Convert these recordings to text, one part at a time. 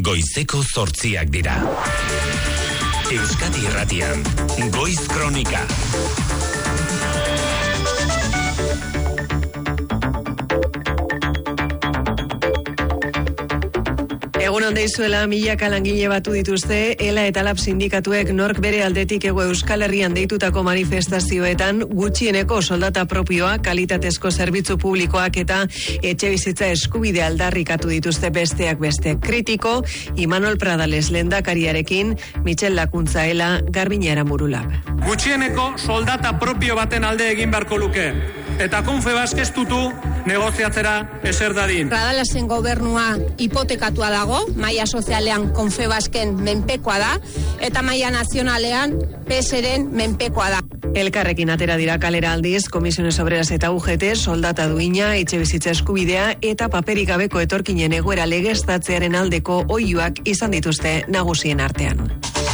goizeko 8 dira. Euskadi Irratian, Goiz Kronika. Egun ondeizuela, milaka langile batu dituzte, ELA eta LAB sindikatuek nork bere aldetik Hego Euskal Herrian deitutako manifestazioetan gutxieneko soldata propioa, kalitatezko zerbitzu publikoak eta etxebizitza eskubide aldarrikatu dituzte besteak beste. Kritiko, Imanol Pradales lehendakariarekin, Michel Lakuntza ELA, Garbina Eramurulab. Gutxieneko soldata propio baten alde egin beharko luke. Eta Confebask ez dutu negoziatzera eser dadin. Pradalesen gobernua hipotekatua dago, maila sozialean Confebasken menpekoa da, eta maila nazionalean PSren menpekoa da. Elkarrekin atera dira kalera aldiz, Komisiones Obreras eta UGT, soldata duina, etxebizitza eskubidea eta paperik gabeko etorkinen egoera legeztatzearen aldeko oihuak izan dituzte nagusien artean.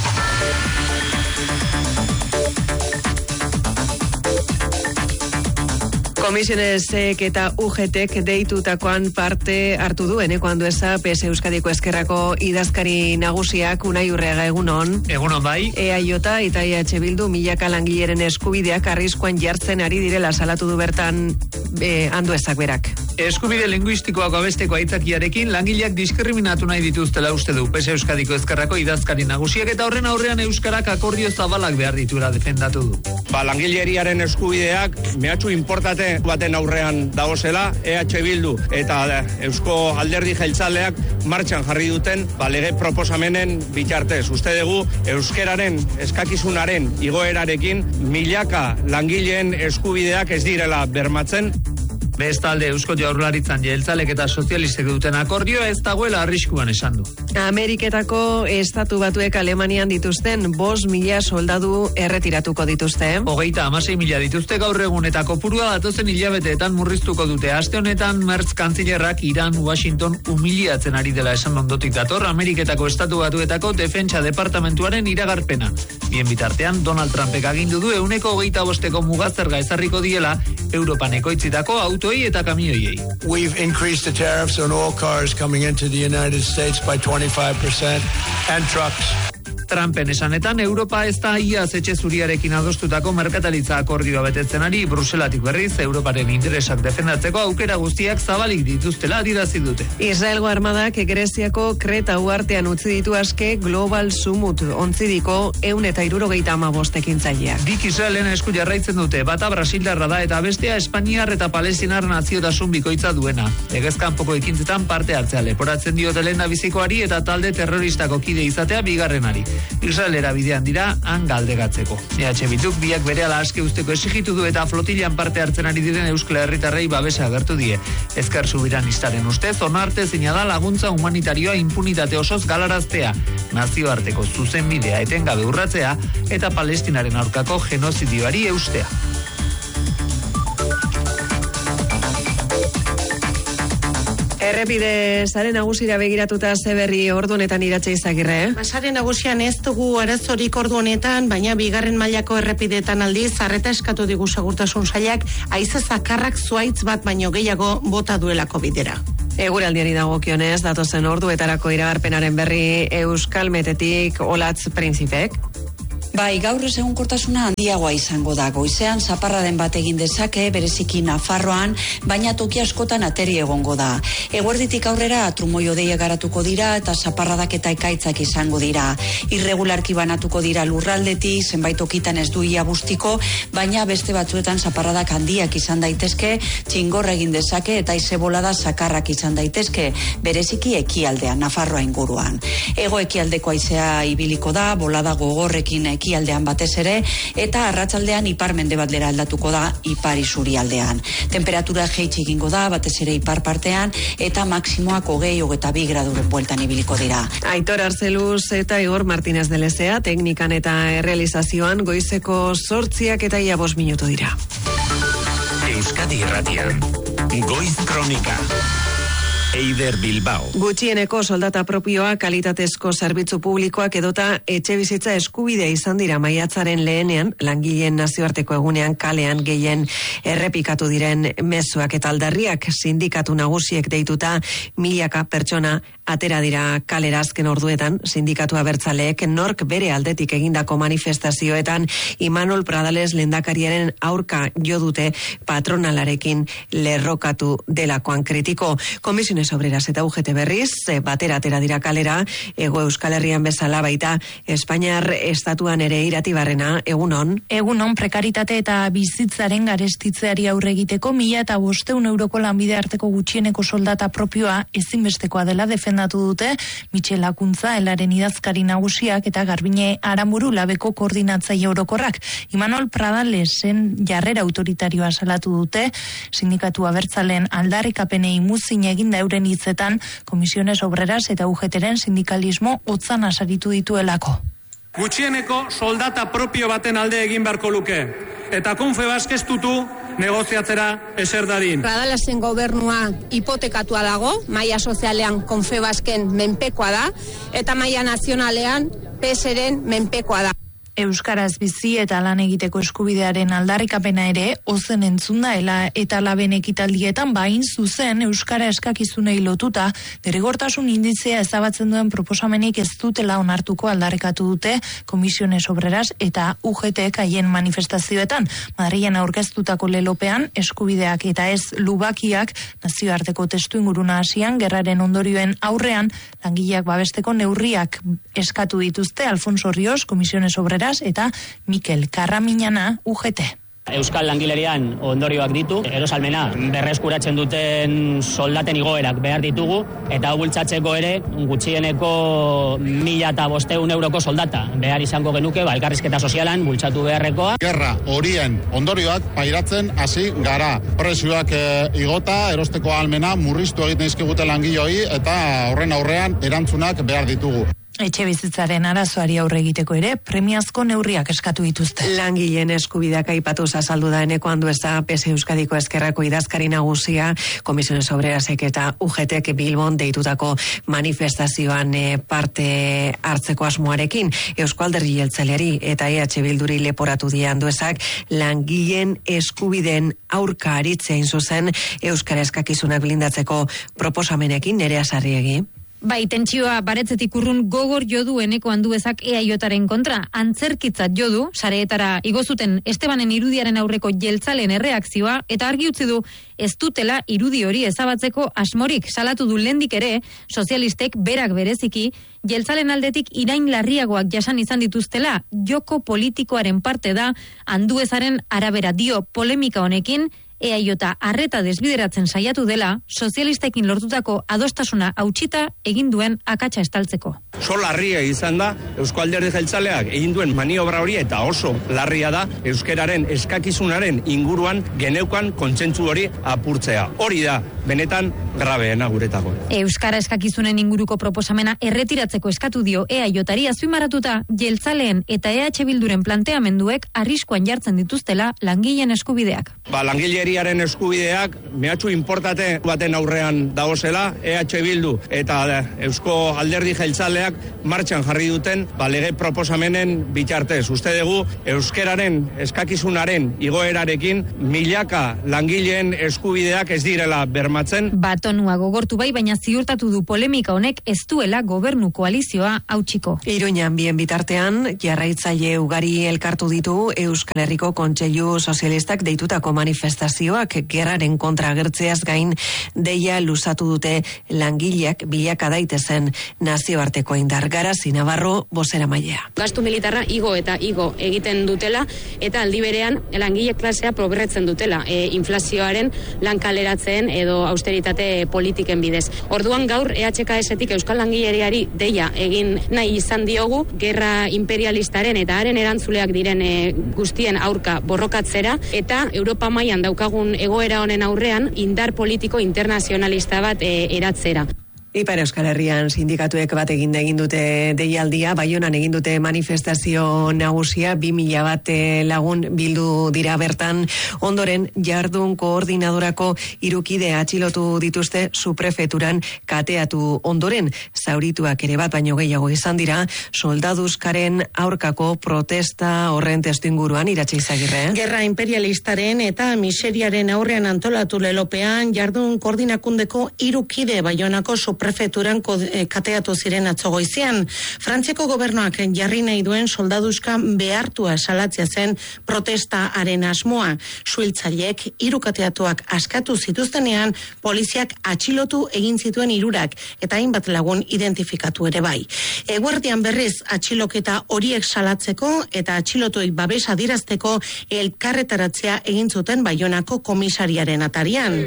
Komisionesek eta UGTek deitutakoan parte hartu duen, Ekuandu eza, PS Euskadiko Ezkerrako idazkari nagusiak, Unai Urreaga, egunon. Egunon bai. EAJ eta EH Bildu milaka langileren eskubideak arriskuan jartzen ari direla salatu du bertan Anduezak berak. Eskubide linguistikoak babesteko aitzakiarekin langileak diskriminatu nahi dituztela uste du PS Euskadiko Ezkerrako idazkari nagusiak eta horren aurrean euskarak akordio zabalak behar dituela defendatu du. Langileriaren eskubideak mehatxu inportate baten aurrean dagozela, EH Bildu eta Eusko Alderdi Jeltzaleak martxan jarri duten lege proposamenen bitartez. Uste dugu euskeraren eskakizunaren igoerarekin milaka langileen eskubideak ez direla bermatzen. Bestalde Eusko Jaurlaritzan jeltzalek eta sozialistek duten akordioa ez dagoela arriskuan esan du. Ameriketako estatu batuek Alemanian dituzten 5.000 soldadu erretiratuko dituzte. 36.000 dituzte gaur egun eta kopurua datozen hilabeteetan murriztuko dute. Aste honetan Merz kantzilerrak Iran, Washington humiliatzen ari dela esan ondotik dator Ameriketako estatu batuetako defentsa departamentuaren iragarpena. Bien bitartean Donald Trumpek agindu du 125 mugazerga ezarriko diela Europan ekoitzitako autoi eta kamioiei. We've increased the tariffs on all cars coming into the United States by 25% and trucks. Trumpen esanetan, Europa ez da iaz etxe zuriarekin adostutako merkataritza akordioa betetzen ari, Bruselatik berriz, Europaren interesak defendatzeko aukera guztiak zabalik dituztela adierazi dute. Israelgo armadak Greziako Kreta uhartean utzi ditu aske Global Summit ontzidiko 175 ekintzaileak. Dik Israelen esku jarraitzen dute, bata Brasildarra da eta bestea Espainiar eta Palestinar naziotasun bikoitza duena. Legezkanpoko ekintzetan parte hartzea leporatzen diote lehendabizikoari eta talde terroristako kide izatea bigarrenari. Israelera bidean dira han galdegatzeko. EH Bilduk biak berehala aske usteko exigitu du eta flotilan parte hartzen ari diren Euskal Herritarrei babesa agertu die. Ezker Subiranistaren ustez onarte zeina da laguntza humanitarioa impunitate osoz galaraztea, nazioarteko zuzenbidea etengabe urratzea eta Palestinaren aurkako genozidioari eustea. Errepide sare nagusira begiratuta ze berri ordu honetan Iratxe Izagirre, Sare nagusian ez dugu arazorik ordu honetan, baina bigarren mailako errepideetan aldiz arreta eskatu digu segurtasun sailak haize zakarrak zuaitz bat baino gehiago bota duelako bidera. Eguraldiari dagokionez, datozen orduetarako iragarpenaren berri Euskalmetetik Olatz Printzipek. Bai, gaur egunkortasuna handiagoa izango da. Goizean zaparraden bat egin dezake, bereziki Nafarroan, baina toki askotan ateri egongo da. Eguerditik aurrera trumoio-deia garatuko dira eta zaparradak eta ekaitzak izango dira. Irregularki banatuko dira lurraldetik, zenbait tokitan ez du ia bustiko, baina beste batzuetan zaparradak handiak izan daitezke, txingorra egin dezake eta izebolada zakarrak izan daitezke, bereziki ekialdean, Nafarroa inguruan. Hego ekialdeko haizea ibiliko da, bolada gogorrekin ekialdean batez ere, eta arratsaldean ipar-mendebaldera aldatuko da ipar isurialdean. Temperatura jaitsi egingo da, batez ere ipar partean, eta maksimoak 20-22 graduren bueltan ibiliko dira. Aitor Arzeluz eta Igor Martínez de Lezea, teknikan eta errealizazioan goizeko 8 eta 5 minutu dira. Euskadi Irratian, Goiz Kronika. Eider Bilbao. Gutxieneko soldata propioa, kalitatezko zerbitzu publikoak edota etxe bizitza eskubidea izan dira maiatzaren lehenean, langileen nazioarteko egunean kalean gehien errepikatu diren mezuak eta aldarriak sindikatu nagusiek deituta milaka pertsona atera dira kalera azken orduetan. Sindikatu abertzaleek nork bere aldetik egindako manifestazioetan Imanol Pradales lehendakariaren aurka jo dute patronalarekin lerrokatu delakoan kritiko. Komisiones Obreras eta UGT berriz batera atera dira kalera, Hego Euskal Herrian bezala baita Espainiar estatuan ere Iratibarrena. Egunon. Egunon, prekaritate eta bizitzaren garestitzeari aurre egiteko 1.500 euroko lanbide arteko gutxieneko soldata propioa ezinbestekoa dela defendatu dute Michel Lakuntza, elaren idazkari nagusiak eta Garbine Aramburu labeko koordinatzaile orokorrak. Imanol Pradalesen jarrera autoritarioa salatu dute, sindikatu abertzalen aldarrikapenei muzin eginda euren hitzetan Komisiones Obreras eta UGTren sindikalismo hotzan asaritu dituelako. Gutxieneko soldata propio baten alde egin beharko luke, eta Confebask ez dutu negoziatzera eser dadin. Pradalesen gobernua hipotekatua dago, maila sozialean Confebasken menpekoa da, eta maila nazionalean PSren menpekoa da. Euskaraz bizi eta lan egiteko eskubidearen aldarrikapena ere ozen entzunda eta laben ekitaldietan bain zuzen Euskara eskakizunei lotuta derrigortasun indizea ezabatzen duen proposamenik ez dutela onartuko aldarrikatu dute Komisiones Obreras eta UGTek haien manifestazioetan. Madrilen aurkeztutako lelopean eskubideak eta ez lubakiak nazioarteko testu inguruna hasian gerraren ondorioen aurrean langileak babesteko neurriak eskatu dituzte Alfonso Ríos, Komisiones Obreras eta Mikel Karraminana, UGT. Euskal langilerian ondorioak ditu, erosalmena berreskuratzen duten soldaten igoerak behar ditugu, eta bultzatzeko ere gutxieneko 1.500 euroko soldata behar izango genuke, elkarrizketa sozialan bultzatu beharrekoa. Gerra horien ondorioak pairatzen hasi gara. Prezioak igota, erosteko ahalmena murriztu egiten dizkigute langiloi eta horren aurrean erantzunak behar ditugu. Etxe bizitzaren arazoari aurre egiteko ere premiazko neurriak eskatu dituzte. Langileen eskubideak aipatuz azaldu da Eneko Andueza, PS Euskadiko Ezkerrako idazkari nagusia, Komisiones Obrerasek eta UGTek Bilbon deitutako manifestazioan parte hartzeko asmoarekin. Eusko Alderdi Jeltzaleari eta EH Bilduri leporatu die Anduezak langileen eskubideen aurka aritzea hain zuzen Euskara eskakizunak blindatzeko proposamenekin. Nerea Sarriegi. Bai, tentsioa baretzetik urrun gogor jodu Eneko Anduezak EAJaren kontra, antzerkitzat jodu, sareetara igozuten Estebanen irudiaren aurreko jeltzaleen erreakzioa, eta argi utzi du ez dutela irudi hori ezabatzeko asmorik. Salatu du lehendik ere, sozialistek berak bereziki, jeltzalen aldetik irain larriagoak jasan izan dituztela, joko politikoaren parte da, Anduezaren arabera dio polemika honekin, EAJ arreta desbideratzen saiatu dela, sozialistekin lortutako adostasuna hautsita egin duen akatsa estaltzeko. Oso larria izan da, Eusko Alderdi Jeltzaleak egin duen maniobra hori eta oso larria da euskeraren eskakizunaren inguruan geneukan kontsentsu hori apurtzea. Hori da, benetan grabeena guretako. Euskara eskakizunen inguruko proposamena erretiratzeko eskatu dio EAJari azpimarratuta jeltzaleen eta EH Bilduren planteamenduek arriskuan jartzen dituztela langileen eskubideak. Langileriaren eskubideak mehatxu inportate baten aurrean dagozela, EH Bildu eta Eusko Alderdi Jeltzaleak martxan jarri duten lege proposamenen bitartez. Uste dugu euskeraren eskakizunaren igoerarekin milaka langileen eskubideak ez direla bermatzen. Batonua gogortu bai, baina ziurtatu du polemika honek ez duela gobernu koalizioa hautsiko. Iruñan bien bitartean, jarraitzaile ugari elkartu ditu Euskal Herriko Kontseilu Sozialistak deitutako manifestazioak gerraren kontra agertzeaz gain deia luzatu dute langileak bilaka daitezen nazioarteko indar. Garazi Navarro, bozeramailea. Gastu militarra igo eta igo egiten dutela eta aldi berean langile klasea progretzen dutela inflazioaren lankaleratzen edo austeritate politiken bidez. Orduan gaur EHKS-etik Euskal Langileriari deia egin nahi izan diogu gerra imperialistaren eta haren erantzuleak diren guztien aurka borrokatzera eta Europa mailan daukagun egoera honen aurrean indar politiko internazionalista bat eratzera. Ipar Euskal Herrian sindikatuek bat egin dute deialdia, Baionan egin dute manifestazio nagusia, 2000 bat lagun bildu dira bertan, ondoren jardun koordinadorako 3 kide atxilotu dituzte suprefeturan kateatu ondoren, zaurituak ere bat baino gehiago izan dira, soldaduzkaren aurkako protesta horren testuinguruan. Iratxe Izagirre. Gerra imperialistaren eta miseriaren aurrean antolatu lelopean, jardun koordinakundeko 3 kide Baionako prefeturan kateatu ziren atzogoizean. Frantziako gobernuak jarri nahi duen soldaduzka behartua salatzea zen protestaaren asmoa. Suhiltzaileek 3 kateatuak askatu zituztenean, poliziak atxilotu egin zituen 3 eta hainbat lagun identifikatu ere bai. Eguerdian berriz atxiloketa horiek salatzeko eta atxilotuei babes adierazteko elkarretaratzea egin zuten Baionako komisariaren atarian.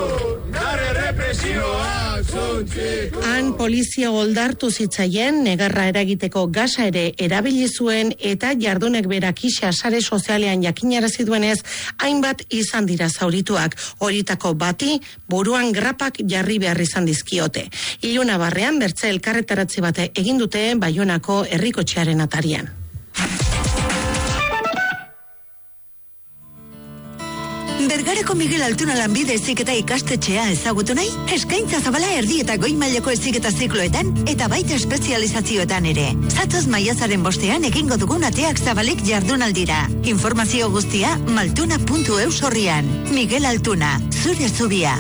Han polizia oldartu zitzaien, negarra eragiteko gasa ere erabili zuen eta jardunek berak isa sare sozialean jakinarazi duenez, hainbat izan dira zaurituak. Horitako bati buruan grapak jarri behar izan dizkiote. Iluna barrean bertze elkarretaratze bate egin dute Baionako herrikotxearen atarian. Bergarako Miguel Altuna lanbide heziketa ikastetxea ezagutu nahi? Eskaintza zabala erdi eta goi mailako heziketa zikloetan eta baita espezializazioetan ere. Zatoz maiatzaren 5ean egingo dugun ateak zabalik jardunaldira. Informazio guztia maltuna.eus orrian. Miguel Altuna, zure zubia.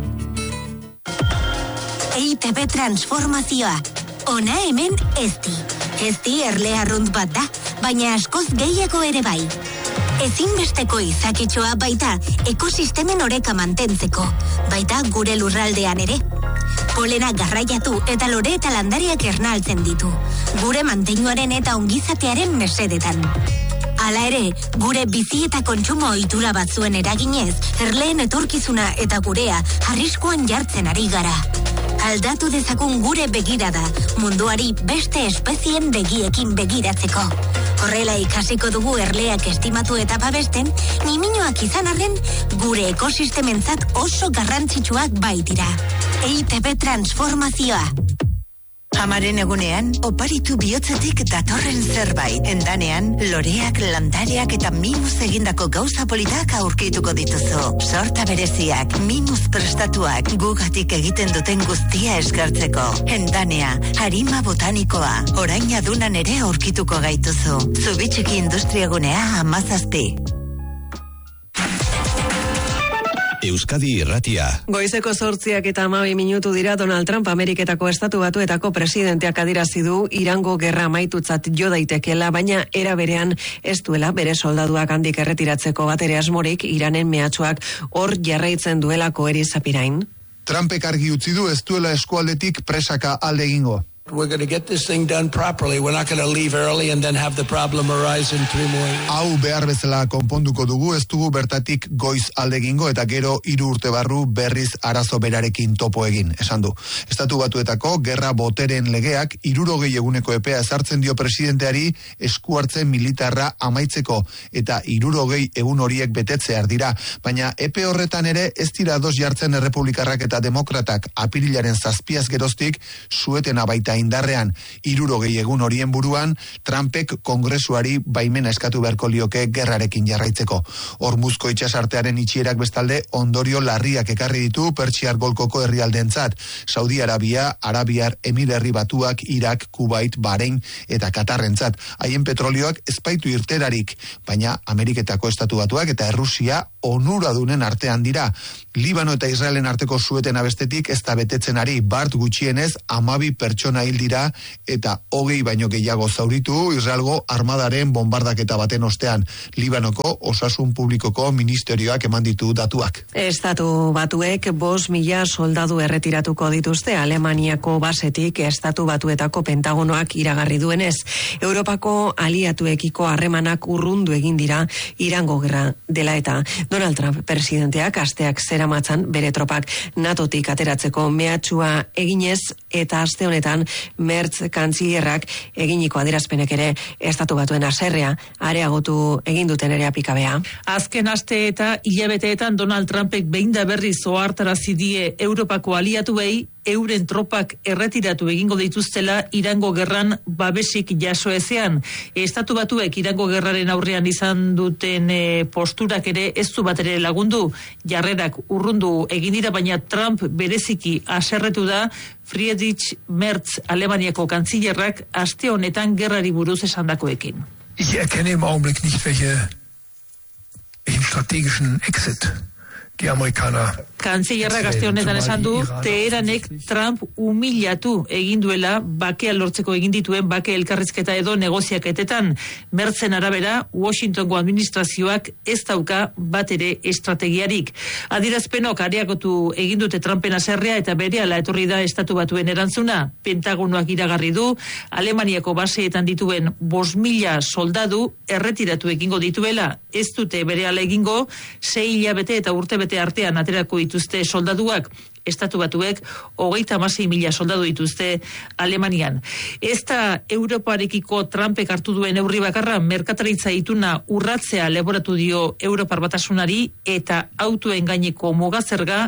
EITB transformazioa. Ona hemen ezti. Ezti erle arrunt bat da, baina askoz gehiago ere bai. Ezinbesteko izakitxoa baita ekosistemen oreka mantentzeko, baita gure lurraldean ere. Polena garraiatu eta lore eta landariak ernaltzen ditu, gure manteinuaren eta ongizatearen mesedetan. Hala ere, gure bizi eta kontsumo ohitura batzuen eraginez, erleen etorkizuna eta gurea arriskuan jartzen ari gara. Aldatu dezagun gure begirada, munduari beste espezien begiekin begiratzeko. Horrela ikasiko dugu erleak estimatu eta babesten, niminoak izan arren, gure ekosistementzat oso garrantzitsuak baitira. EITB transformazioa. Amaren egunean, oparitu bihotzetik datorren zerbait. Endanean, loreak, landareak eta mimuz egindako gauza politak aurkituko dituzu. Sorta bereziak, mimuz prestatuak, gugatik egiten duten guztia eskartzeko. Endanea, harima botanikoa, orain adunan ere aurkituko gaituzu. Zubitxiki industriagunea 17. Euskadi Irratia. Goizeko 8:12 dira. Donald Trump Ameriketako Estatu Batuetako presidenteak adierazi du Irango gerra amaitutzat jo daitekela, baina era berean ez duela bere soldaduak handik erretiratzeko batere asmorik, Iranen mehatxuak hor jarraitzen duelako Erizapirain. Trumpek argi utzi du ez duela eskualdetik presaka alde egingo. We're going to get this thing done properly. We're not going to leave early and then have the problem arise in 3 more years. Hau behar bezala konponduko dugu, ez dugu bertatik goiz alde egingo eta gero 3 urte barru berriz arazo berarekin topo egin, esan du. Estatu Batuetako gerra boteren legeak 60 eguneko epea ezartzen dio presidenteari esku hartzen militarra amaitzeko eta 60 egun horiek betetzear dira, baina epe horretan ere ez dira ados jartzen errepublikarrak eta demokratak. Apirilaren 7 geroztik suetena baita indarrean 60 egun horien buruan, Trumpek Kongresuari baimena eskatu beharko lioke gerrarekin jarraitzeko. Hormuzko itsasartearen itxierak bestalde ondorio larriak ekarri ditu Pertsiar golkoko herrialdentzat. Saudi Arabia, Arabiar Emirerri Batuak, Irak, Kuwait, Bahrein eta Katarrentzat. Haien petrolioak ezpaitu irterarik, baina Ameriketako Estatu Batuak eta Errusia onuradunen artean dira. Libano eta Israelen arteko sueten abestetik ez da betetzen ari, bart gutxienez 12 pertsona hil dira eta 20 baino gehiago zauritu Israelgo armadaren bombardaketa baten ostean. Libanoko osasun publikoko ministerioak eman ditu datuak. Estatu Batuek 5.000 soldadu erretiratuko dituzte Alemaniako basetik Estatu Batuetako Pentagonoak iragarri duenez. Europako aliatuekiko harremanak urrundu egin dira Irango gerra dela eta Donald Trump presidenteak asteak zeramatzan bere tropak NATOtik ateratzeko mehatxua eginez eta aste honetan Merz kantzierrak eginiko adierazpenek ere Estatu Batuen haserrea areagotu egin duten ere apikabea. Azken aste eta hilabeteetan Donald Trumpek behin da berriz ohartarazi die Europako aliatuei euren tropak erretiratu egingo dituztela Irango gerran babesik jaso ezean. Estatu Batuek Irango gerraren aurrean izan duten posturak ere ez du bat ere lagundu. Jarrerak urrundu egin dira, baina Trump bereziki haserretu da. Friedrich Merz Alemaniako kantzilerrak aste honetan gerrari buruz esandakoekin. Ich erkenne im Augenblick nicht welchen strategischen Exit die Amerikaner. Kantzilerrak aste honetan esan du, Teheranek Trump humilatu egin duela bakea lortzeko egin dituen bake elkarrizketa edo negoziaketetan. Mertzen arabera, Washingtongo administrazioak ez dauka bat ere estrategiarik. Adierazpenok areagotu egin dute Trumpen haserrea eta berehala etorri da Estatu Batuen erantzuna. Pentagonoak iragarri du, Alemaniako baseetan dituen 5.000 soldadu erretiratu egingo dituela. Ez dute berehala egingo, 6 hilabete eta urtebete artean aterako dituzte soldaduak. Estatu Batuek 36.000 soldadu dituzte Alemanian. Ez da Europarekiko Trumpek hartu duen neurri bakarra, merkataritza ituna urratzea leboratu dio Europar Batasunari eta autoen gaineko mugazerga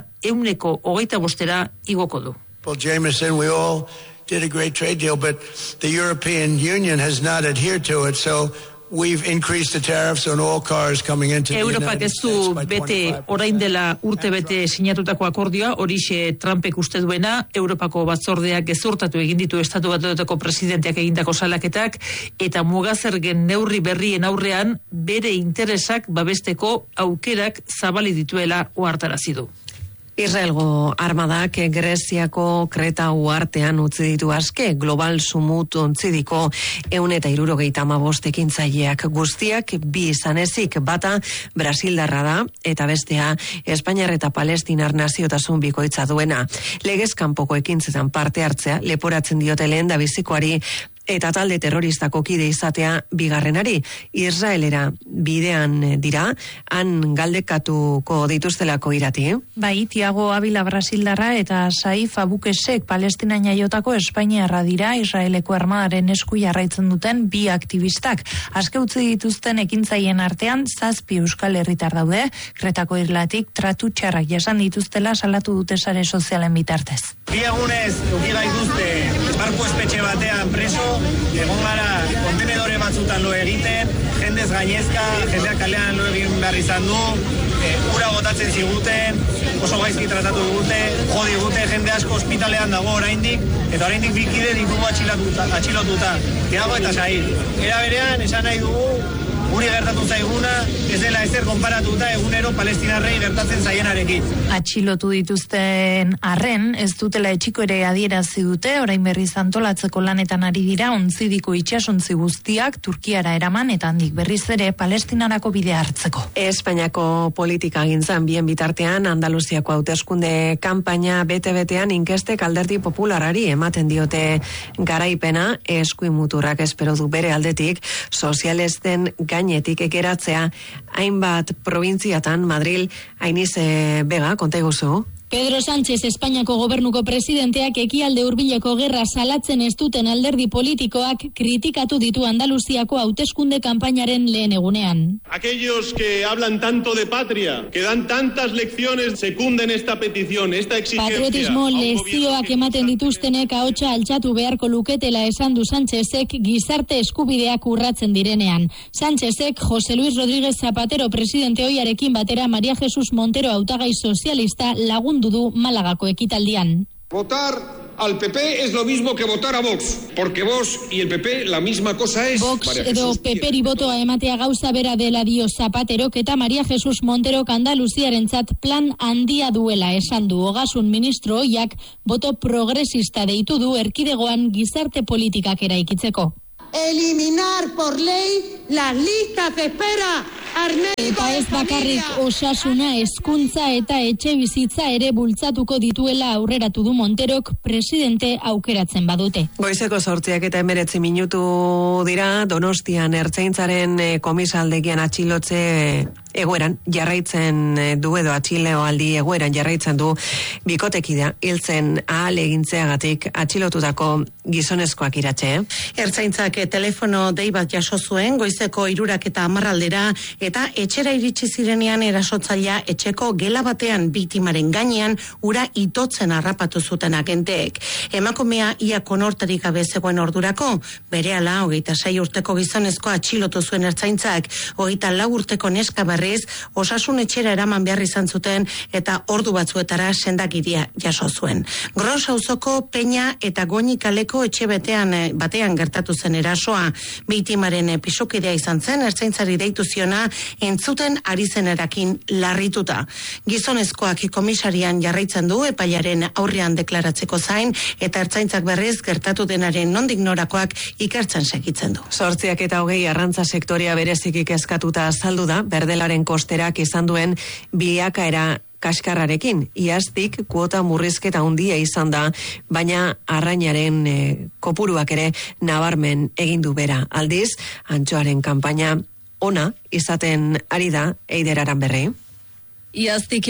25% igoko du. Well, Jameson, we all did a great trade deal, but the European Union has not adhered to it, so we've increased the tariffs on all cars coming into the Europak ez du bete orain dela urte bete sinatutako akordioa, horixe Trumpek uste duena. Europako batzordeak gezurtatu egin ditu Estatu Batuetako presidenteak egindako salaketak eta mugazergen neurri berrien aurrean bere interesak babesteko aukerak zabali dituela ohartarazi du. Israelgo armadak Greziako Kreta uhartean utzi ditu aske, Global Sumut ontzidiko 175 ekintzaileak guztiak bi izan ezik, bata Brasildarra da eta bestea Espainiar eta Palestinar naziotasun bikoitza duena. Legez kanpoko ekintzetan parte hartzea leporatzen diote lehendabizikoari eta talde terroristako kide izatea bigarrenari. Israelera bidean dira, han galdekatuko dituztelako irati. Bai, Tiago Abila Brasildarra eta Saif Abukesek Palestinain jaiotako Espainiarra dira, Israeleko armadaren esku jarraitzen duten bi aktivistak. Aske utzi dituzten ekintzaien artean 7 euskal herritar daude, Kretako irlatik tratu txarrak jasan dituztela salatu dute sare sozialen bitartez. Bi egunez eduki gaituzte barku espetxe batean preso, egon gara kontenedore batzutan lo egiten, jendez gainezka, jendeak kalean lo egin behar izan du, ura botatzen ziguten, oso gaizki tratatu dugute, jo digute, jende asko ospitalean dago oraindik, eta oraindik bikide ditugu atxilotuta. Tiago eta Said. Era berean, esan nahi dugu, guri gertatu zaiguna, ez dela ezer konparatuta egunero palestinarrei gertatzen zaienarekin. Atxilotu dituzten arren, ez dutela etxiko ere adierazi dute, orain berriz antolatzeko lanetan ari dira, ontzidiko itsasontzi guztiak Turkiara eraman eta handik berriz ere Palestinarako bidea hartzeko. Espainiako politika gintzan bien bitartean, Andaluziako hauteskunde kanpaina bete-betean inkestek Alderdi Popularari ematen diote garaipena, eskuimuturrak espero du bere aldetik, sozialisten gainetik ekeratzea hainbat probintziatan, Madril, Ainize Bega, konta iguzu. Pedro Sánchez, Espainiako gobernuko presidenteak ekialde hurbileko gerra salatzen ez duten alderdi politikoak kritikatu ditu Andaluziako hauteskunde kanpainaren lehen egunean. Aquellos que hablan tanto de patria, que dan tantas lecciones, secunden esta petición, esta exigencia. Patriotismo lezioak ematen dituztenek ahotsa altxatu beharko luketela esan du Sánchezek gizarte eskubideak urratzen direnean. Sánchezek José Luis Rodríguez Zapatero presidente ohiarekin batera María Jesús Montero hautagai sozialista lagun du Malagako ekitaldian. Votar al PP es lo mismo que votar a Vox, porque Vox y el PP la misma cosa es. Vox edo PP-ri botoa ematea gauza bera dela dio Zapaterok eta María Jesús Montero Andaluziarentzat plan handia duela esan du. Ogasun ministro ohiak boto progresista deitu du erkidegoan gizarte politikak eraikitzeko. Eliminar por ley las listas de espera. Eta ez bakarrik osasuna, hezkuntza eta etxe bizitza ere bultzatuko dituela aurreratu du Monterok presidente aukeratzen badute. Goizeko 8:19 minutu dira, Donostian Ertzaintzaren komisaldegian atxilotze egoeran jarraitzen du edo atxiloaldi egoeran jarraitzen du bikotekidea hiltzen ahalegintzeagatik atxilotutako gizonezkoak iratxe. Ertzaintzak telefono dei bat jaso zuen goizeko 3:10 eta etxera iritsi zirenean erasotzailea etxeko gela batean biktimaren gainean ura itotzen harrapatu zuten agenteek. Emakumea ia konortarik gabe zegoen ordurako, berehala 26 urteko gizonezkoa atxilotu zuen ertzaintzak, 24 urteko neska berriz osasun etxera eraman behar izan zuten eta ordu batzuetara sendagiria jaso zuen. Gros auzoko Peña eta Goñi kaleko etxe batean gertatu zen erasoa. Biktimaren pisokidea izan zen, ertzaintzari deitu ziona entzuten ari zenerakin larrituta. Gizonezkoak komisarian jarraitzen du epailaren aurrean deklaratzeko zain eta ertzaintzak berriz gertatu denaren nondik norakoak ikertzen segitzen du. 8:20 arrantza sektorea bereziki kezkatuta azaldu da, berdelaren kosterak izan duen bilakaera kaskarrarekin. Iaztik kuota murrizketa handia izan da, baina arrainaren kopuruak ere nabarmen egin du bera. Aldiz, antxoaren kanpaina ona izaten ari da Eider Aranberri. Iaztik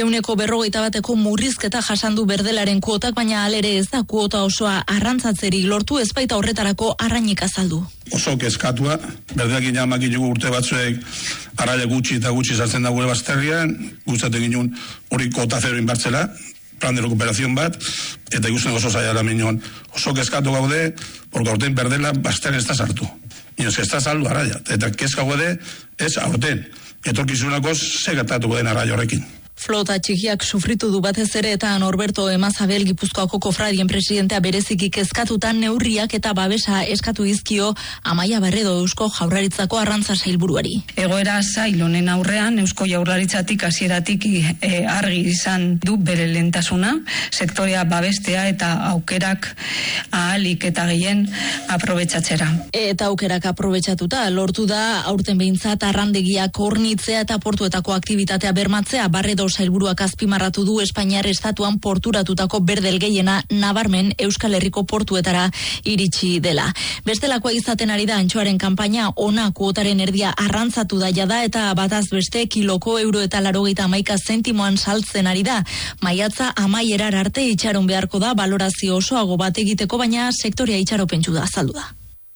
150 murrizketa jasandu berdelaren kuotak, baina alere ez da kuota osoa arrantzatzeri lortu, ez baita horretarako arrainik azaldu. Oso kezkatua, berdeak inamak dugu urte batzuek arraia gutxi eta gutxi zartzen da gure bazterrian, guztaten ginen hori kuota zero inbartzela, plan de recuperación bat, eta ikusten oso zaiala minon. Oso kezkatu gaude, porque aurten berdela bazterren ez da sartu. Inoz, ez da saldu arraia, eta kezka gaude ez aurten. Etorkizunako segertatuko den arraia horrekin. Flota txikiak sufritu du batez ere eta Norberto Emazabel Gipuzkoako kofradien presidentea bereziki kezkatutan neurriak eta babesa eskatu dizkio Amaia Barredo Eusko Jaurlaritzako arrantza sailburuari. Egoera zail honen aurrean Eusko Jaurlaritzatik hasieratik argi izan du bere lehentasuna, sektorea babestea eta aukerak ahalik eta gehien aprobetxatzera. Eta aukerak aprobetxatuta lortu da aurten behintzat arrandegiak hornitzea eta portuetako aktibitatea bermatzea. Barredo sailburuak azpimarratu du Espainiar estatuan porturatutako berdel gehiena nabarmen Euskal Herriko portuetara iritsi dela. Bestelakoa izaten ari da antxoaren kanpaina, ona kuotaren erdia arrantzatu da jada eta bataz beste kiloko €1,81 zentimoan saltzen ari da. Maiatza amaierar arte itxaron beharko da balorazio osoago bat egiteko, baina sektorea itxaropentsu da, azaldu da.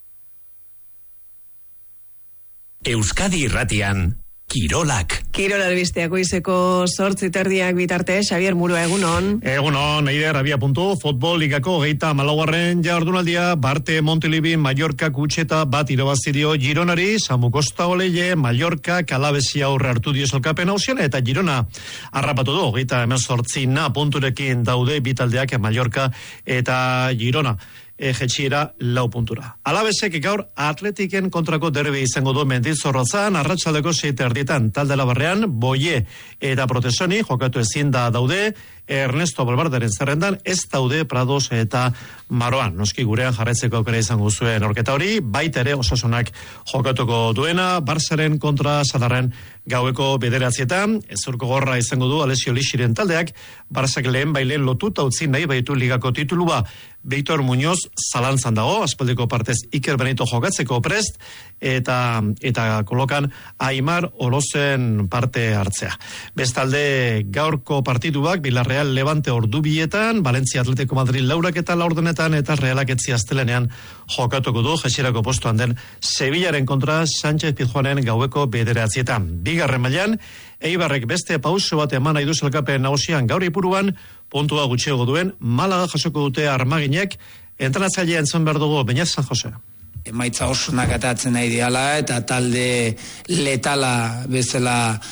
Euskadi Irratian Kirolak. Kirol albisteak goizeko 8:30 bitarte, Xavier Murua, egunon. Egunon, Eider, abia., futbol ligako 34. jardunaldia, Barte Montilivi, Mallorca, Kutxeta bat irabazidio Gironari, Samu Costa Oleie, Mallorca, Kalabesi aurre hartu dio solkapen hausiela, eta Girona harrapatu du, 38 punturekin daude bitaldeak Mallorca eta Girona. Jetxiera 4 puntura. Alabesek gaur Atletiken kontrako derbi izango du Mendizorrotzan, arratsaldeko 7:00 talde Labarrean, Boie eta Protesoni jokatu ezin da daude, Ernesto Balbarderen zerrendan ez daude Prados eta Maroan. Noski gurean jarraitzeko aukera izango zuen orketa hori, baita ere Osasunak jokatuko duena, Barsaren kontra Sadarren gaueko 9:00, ezurko gorra izango du Alessio Lixiren taldeak, Barsak lehen bailen lotuta utzi nahi baitu ligako titulua. Víctor Muñoz zalantzan dago, aspaldiko partez Iker Benito jokatzeko prest, eta kolokan Aimar Orozen parte hartzea. Bestalde gaurko partiduak Villarreal Levante ordubietan, Valencia Atletico Madrid laurak eta laurdenetan, eta Realak etzi astelenean jokatuko du, jesierako postuan den Sevillaren kontra Sánchez Pizjuanen gaueko 9:00. Bigarren mailan, Eibarrek beste pauso bat eman nahi du zelkapen nagusian gaur ipuruan, puntua gutxiago duen, Malaga jasoko dute Armaginek, entrenatzailea entzun behar dugu, Beñat San Jose. Emaitza osunak atatzen nahi diala, eta talde letala bezala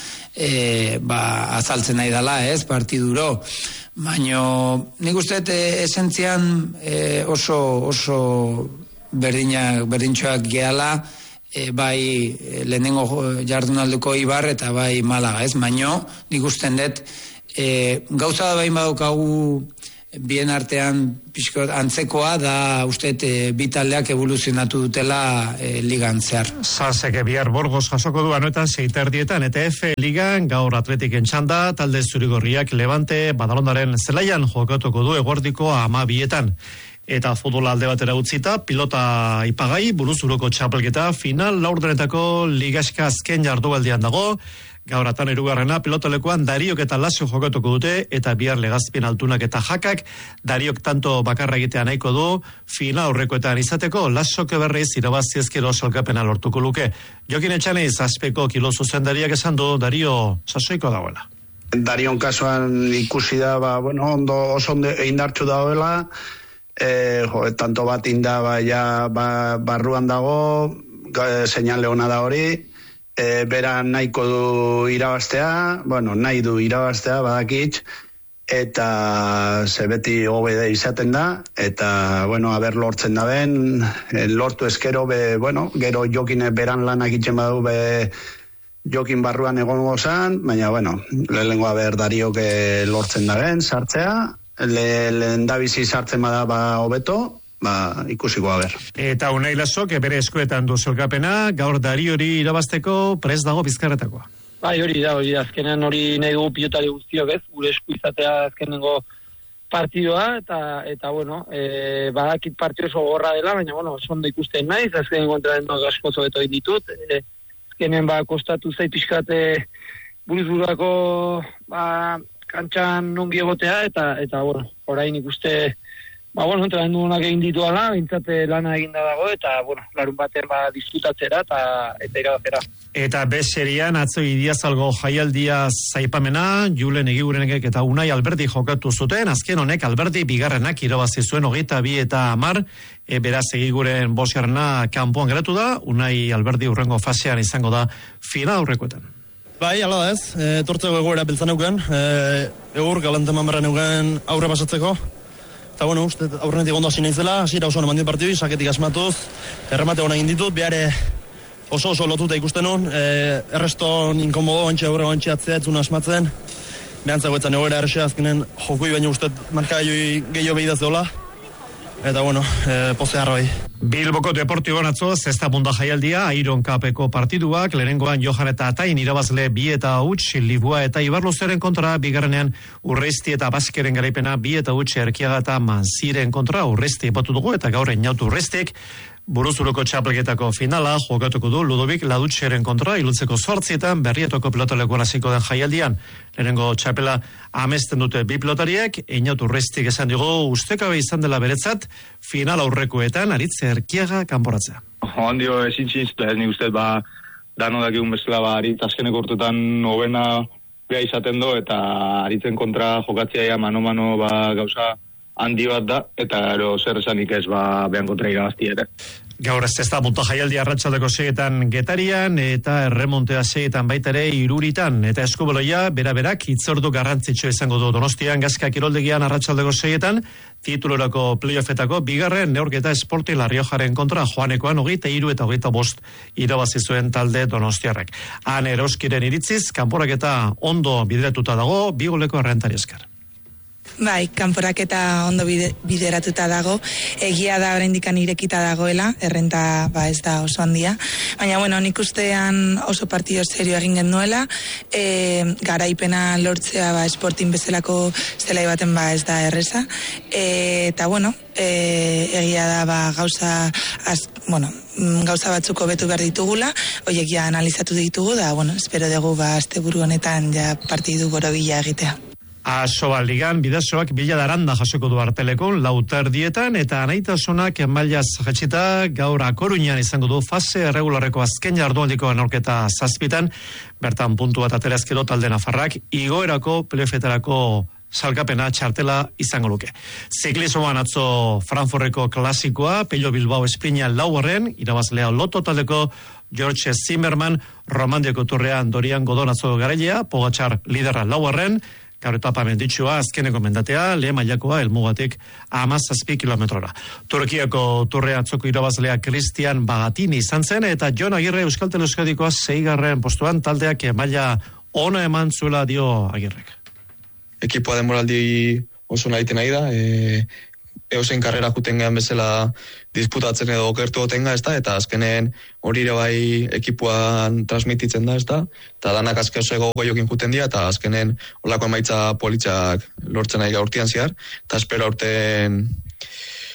azaltzen nahi dela, partiduro. Baina nik uste esentzian oso berdintxoak gehala, bai lehenengo jardunalduko Ibar eta bai Malaga, baina nik usten dut gauza da bain badaukagu bien artean pixko antzekoa da uste bi taldeak evoluzionatu dutela ligan zehar. Saseke bihar Borgos jasoko du anoetan 6:30 eta F ligan gaur Atletiken txanda, talde zurigorriak Levante Badalondaren zelaian jokatuko du eguerdiko 12:00. Eta futbola alde batera utzita, pilota ipagai, buruzuruko txapelketa, final laurdenetako ligaska azken jardualdian dago, Gaur atan hirugarrena pelotalekoan Dariok eta Lasio jokatuko dute eta bihar Legazpien Altunak eta Jakak. Dariok tanto bakarra egitea nahiko du, final aurrekoetan izateko Lasok berriz irabazi ezkero salkapena lortuko luke. Jokin Etxaniz Azpeko kilo zuzendariak esan du Dario sasoiko dagoela. Darion kasuan ikusi da, oso ondo indartsu dagoela, tanto bat indaba barruan dago, seinale ona da hori, bera nahiko du irabaztea, nahi du irabaztea, badakitz, eta beti hobede izaten da, eta, aber lortzen da ben, lortu ezkero, gero Jokine beran lanak itzen badu, Jokin barruan egongo zan, baina, lehenengoa Dariok lortzen da ben, sartzea, lehen dabizi sartzen bada hobeto, ikusiko ber. Eta Unai Lasok bere eskuetan du zelkapena, gaur Dariori irabazteko prest dago Bizkarretakoa. Hori da, azkenean hori nahi dugu pilotari guztiok ez, gure esku izatea azkenengo partidoa, eta badakit partido oso gorra dela, baina, oso ondo ikusten naiz, azkenengo entrenamenduak asko zobeto ditut, azkenean kostatu zait pixkate buruz-burako kantxan nongi egotea, eta orain ikuste, entrenamendu honak egin ditu ala, bintzate lana eginda dago, eta, larun baten diskutatzera, eta irabazera. Eta beserian, atzo Idiazalgo jaialdia zaipamena, Julen Egigurenek eta Unai Alberdi jokatu zuten, azken honek Alberdi bigarrenak irabazi zuen 22 eta 10, beraz Egiguren bosgarrena kanpoan geratu da, Unai Alberdi urrengo fasean izango da final aurrekoetan. Bai, ala da ez, tortzeko egoera beltzan euken, egur galanteman barren euken aurre pasatzeko, eta uste aurrenetik ondo hasi naizela, hasiera oso eman dit partidu, saketik asmatuz, erremate hona egin ditut, behar oso lotuta ikusten nun, erreston inkomodo, ontsi atzea, etzun asmatzen, behantzago etzan egoera errexea, azkenen jokui baina uste marka gehiago behidaz deola, eta poze harra bai. Bilboko Deportibo atzo, zesta bunda jaialdia, Iron Cupeko partiduak, lehenengoan Johan eta Atain irabazle 2 eta huts, Libua eta Ibarluzeren kontra, bigarrenean Urresti eta Baskeren garaipena 2 eta huts, Erkiaga eta Manziren kontra, Urresti epatu dugu eta gaur Inautu Urrestik, Buruzuroko txapelketako finala jokatuko du Ludovik Ladutxeren kontra, ilutzeko 8etan Berrietoko pilotalekuan hasiko den jaialdian. Lehenengo txapela amesten dute bi pilotariek, Inautu Urrestik esan digu ustekabe izan dela beretzat, final aurrekoetan Aritze Erkiaga kanporatzea. Handio ezintzinztu ez nik uste danodak egun bezala Aritz azkeneko urtetan nobena beha izaten do, eta Aritzen kontra jokatzea mano gauza handi bat da, eta zer esanik ez behan kontra irabazti ere. Gaur ez da monta jaialdi arratsaldeko 6etan Getarian eta erremontea 6etan baita ere Iruritan eta Eskubeloia beraberak hitzordu garrantzitsua izango du Donostian Gazka kiroldegian arratsaldeko 6etan titulorako playoffetako bigarren neurketa Sporting La Riojaren kontra Joanekoan 23 eta 25 irabazi zuen talde donostiarrak. Han Eroskiren iritziz kanporaketa ondo bideratuta dago 2 goleko errentari esker. Bai, kanporaketa ondo bideratuta dago, egia da oraindik irekita dagoela, errenta ez da oso handia, baina nik ustean oso partido serio egin genuela, garaipena lortzea Sporting bezalako zelai baten ez da erreza, eta egia da gauza batzuk hobetu behar ditugula, horiek ja analizatu ditugu, da espero dugu asteburu honetan ja partidu borobila egitea. Asoba ligan, bidasoak Bila Daranda jasoko du Artelekon, 4:00 eta Anaitasunak mailaz jetxita gaur Akoruñan izango du fase erregularreko azken jardunaldiko neurketa 7, bertan puntu bat atera ezkero talde nafarrak, igoerako playoffetarako salkapena txartela izango luke. Ziklismoan atzo Frankfurteko klasikoa, Pello Bilbao Espina 4, irabazlea Loto taldeko George Zimmerman, Romandiako turrean Dorian Godon atzo garailea, Pogačar liderra 4, gaur etapa menditsua, azkeneko mendatea, lehen mailakoa, helmugatik 17 kilometrora. Turkiako turrea atzoko irabazlea Christian Bagatini izan zen, eta Jon Agirre Euskal Teleuskadikoa 6. postuan taldeak maila ona eman zuela dio Agirrek. Ekipoa denboraldi oso nahi nahi da, eusen karrera juten gehan bezala disputatzen edo okertu gotenga, eta azkenen hori ere bai ekipuan transmititzen da, eta danak azke oso ego goiokin juten dira, eta azkenen olako emaitza politzak lortzen nahi gaurtian zehar, eta espero aurten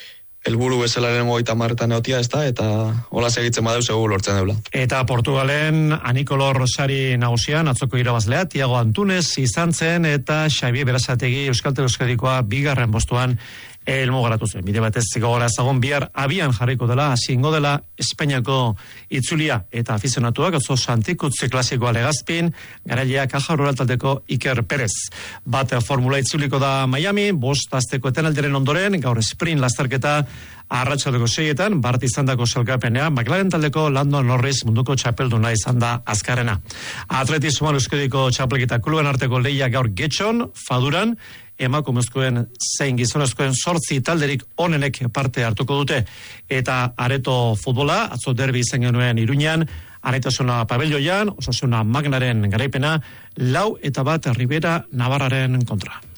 helburu bezala lehenengo 30 neotia, ez da, eta hola segitzen badeu segur lortzen deula. Eta Portugalen Anikolor sari nagusian atzoko irabazlea Tiago Antunes izan zen eta Xabi Berazategi Euskaltel-Euskadikoa bigarren postuan helmugaratu zen. Bide batez gogora ezagun bihar abian jarriko dela, hasingo dela Espainiako itzulia eta afizionatuak oso Santikutze klasikoa Legazpin, garailea Caja Rural taldeko Iker Perez. Bat formula itzuliko da Miami, 5 asteko etenaldiaren ondoren, gaur sprint lasterketa arratsaldeko 6etan, bart izandako sailkapenean, McLaren taldeko Lando Norris munduko txapelduna izan da azkarrena. Atletismoan Euskadiko txapelketa kluben arteko lehia gaur Getxon, Faduran, emakumezkoen zein gizonezkoen 8 talderik onenek parte hartuko dute. Eta areto futbola, atzo derbi izan genuen Iruñan, Aretasuna Pabelloian, Osasuna Magnaren garaipena, 4-1 Ribera Navarraren kontra.